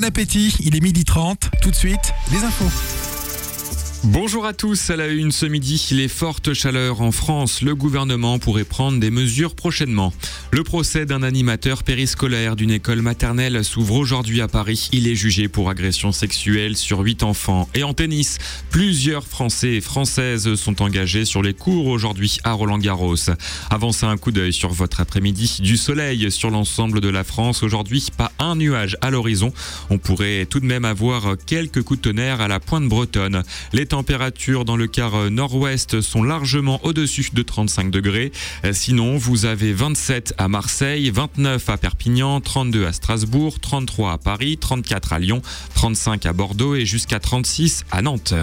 Bon appétit, il est 12h30. Tout de suite, les infos. Bonjour à tous, à la une ce midi, les fortes chaleurs en France. Le gouvernement pourrait prendre des mesures prochainement. Le procès d'un animateur périscolaire d'une école maternelle s'ouvre aujourd'hui à Paris. Il est jugé pour agression sexuelle sur 8 enfants. Et en tennis, plusieurs Français et Françaises sont engagés sur les cours aujourd'hui à Roland-Garros. Avancez un coup d'œil sur votre après-midi. Du soleil sur l'ensemble de la France. Aujourd'hui, pas un nuage à l'horizon. On pourrait tout de même avoir quelques coups de tonnerre à la pointe bretonne. Les températures dans le quart nord-ouest sont largement au-dessus de 35 degrés. Sinon, vous avez 27 à Marseille, 29 à Perpignan, 32 à Strasbourg, 33 à Paris, 34 à Lyon, 35 à Bordeaux et jusqu'à 36 à Nantes.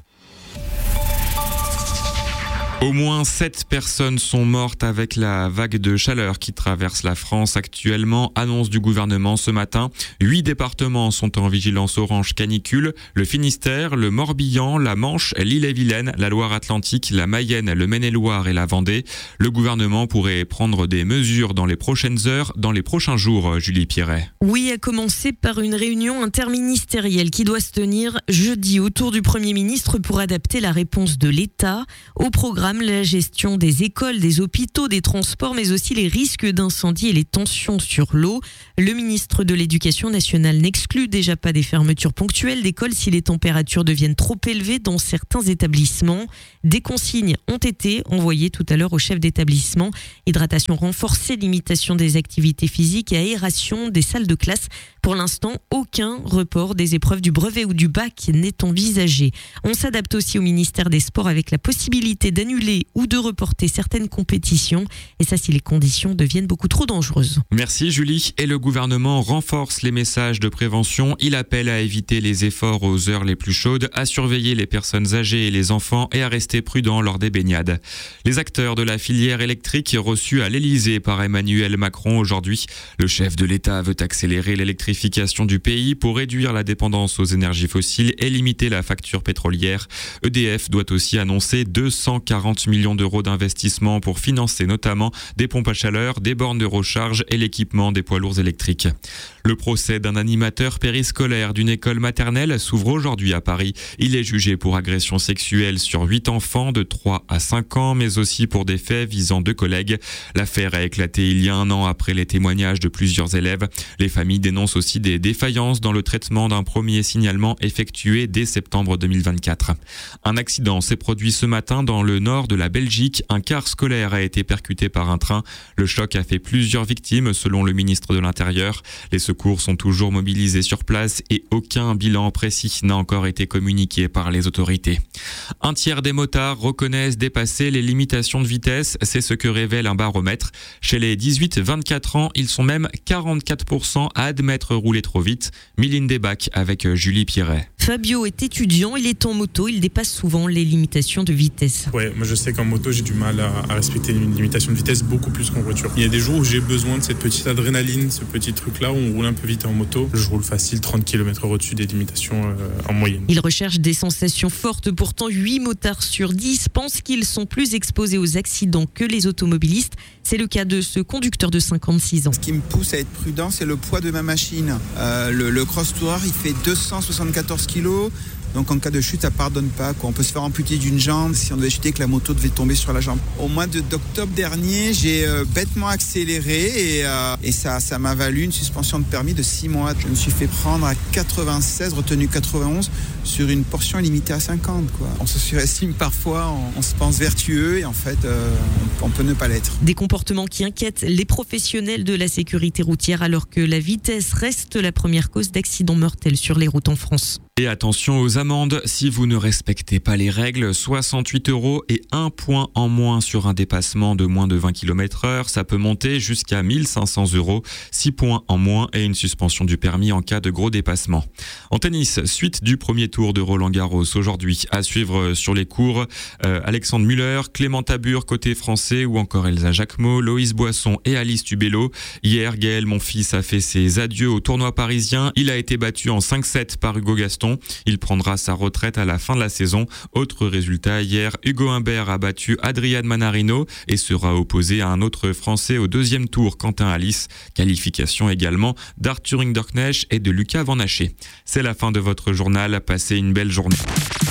Au moins 7 personnes sont mortes avec la vague de chaleur qui traverse la France actuellement, annonce du gouvernement ce matin. 8 départements sont en vigilance orange canicule, le Finistère, le Morbihan, la Manche, l'Ille-et-Vilaine, la Loire-Atlantique, la Mayenne, le Maine-et-Loire et la Vendée. Le gouvernement pourrait prendre des mesures dans les prochaines heures, dans les prochains jours, Julie Pierret. Oui, à commencer par une réunion interministérielle qui doit se tenir jeudi autour du Premier ministre pour adapter la réponse de l'État au programme la gestion des écoles, des hôpitaux, des transports, mais aussi les risques d'incendie et les tensions sur l'eau. Le ministre de l'Éducation nationale n'exclut déjà pas des fermetures ponctuelles d'écoles si les températures deviennent trop élevées dans certains établissements. Des consignes ont été envoyées tout à l'heure au chef d'établissement. Hydratation renforcée, limitation des activités physiques et aération des salles de classe. Pour l'instant, aucun report des épreuves du brevet ou du bac n'est envisagé. On s'adapte aussi au ministère des Sports avec la possibilité d'annuler ou de reporter certaines compétitions. Et ça, si les conditions deviennent beaucoup trop dangereuses. Merci Julie. Et le gouvernement renforce les messages de prévention. Il appelle à éviter les efforts aux heures les plus chaudes, à surveiller les personnes âgées et les enfants et à rester prudents lors des baignades. Les acteurs de la filière électrique reçus à l'Elysée par Emmanuel Macron aujourd'hui. Le chef de l'État veut accélérer l'électrification du pays pour réduire la dépendance aux énergies fossiles et limiter la facture pétrolière. EDF doit aussi annoncer 240 millions d'euros d'investissement pour financer notamment des pompes à chaleur, des bornes de recharge et l'équipement des poids lourds électriques. Le procès d'un animateur périscolaire d'une école maternelle s'ouvre aujourd'hui à Paris. Il est jugé pour agression sexuelle sur 8 enfants de 3 à 5 ans, mais aussi pour des faits visant 2 collègues. L'affaire a éclaté il y a un an après les témoignages de plusieurs élèves. Les familles dénoncent aussi des défaillances dans le traitement d'un premier signalement effectué dès septembre 2024. Un accident s'est produit ce matin dans le nord de la Belgique. Un car scolaire a été percuté par un train. Le choc a fait plusieurs victimes selon le ministre de l'Intérieur. Les secours sont toujours mobilisés sur place et aucun bilan précis n'a encore été communiqué par les autorités. Un tiers des motards reconnaissent dépasser les limitations de vitesse. C'est ce que révèle un baromètre. Chez les 18-24 ans, ils sont même 44% à admettre rouler trop vite. Mylène Desbacs avec Julie Pierret. Fabio est étudiant, il est en moto, il dépasse souvent les limitations de vitesse. Ouais, moi je sais qu'en moto j'ai du mal à respecter une limitation de vitesse beaucoup plus qu'en voiture. Il y a des jours où j'ai besoin de cette petite adrénaline, ce petit truc là où on roule un peu vite en moto. Je roule facile 30 km au-dessus des limitations en moyenne. Il recherche des sensations fortes, pourtant 8 motards sur 10 pensent qu'ils sont plus exposés aux accidents que les automobilistes. C'est le cas de ce conducteur de 56 ans. Ce qui me pousse à être prudent, c'est le poids de ma machine. Le Cross Tourer, il fait 274 kilos. Donc en cas de chute, ça pardonne pas, quoi. On peut se faire amputer d'une jambe si on devait chuter, que la moto devait tomber sur la jambe. Au mois d'octobre dernier, j'ai bêtement accéléré et ça m'a valu une suspension de permis de 6 mois. Je me suis fait prendre à 96, retenu 91 sur une portion limitée à 50, quoi. On se surestime parfois, on se pense vertueux et en fait, on peut ne pas l'être. Des comportements qui inquiètent les professionnels de la sécurité routière alors que la vitesse reste la première cause d'accidents mortels sur les routes en France. Et attention aux amendes, si vous ne respectez pas les règles, 68 € et 1 point en moins sur un dépassement de moins de 20 km/h, ça peut monter jusqu'à 1 500 €, 6 points en moins et une suspension du permis en cas de gros dépassement. En tennis, suite du premier tour de Roland-Garros aujourd'hui, à suivre sur les cours, Alexandre Müller, Clément Tabur côté français ou encore Elsa Jacquemot, Loïs Boisson et Alice Tubello. Hier, Gaël Monfils a fait ses adieux au tournoi parisien. Il a été battu en 5-7 par Hugo Gaston. carton. Il prendra sa retraite à la fin de la saison. Autre résultat, hier, Hugo Humbert a battu Adrian Manarino et sera opposé à un autre Français au deuxième tour, Quentin Alice. Qualification également d'Arthur Hinderknecht et de Lucas Van Haché. C'est la fin de votre journal. Passez une belle journée.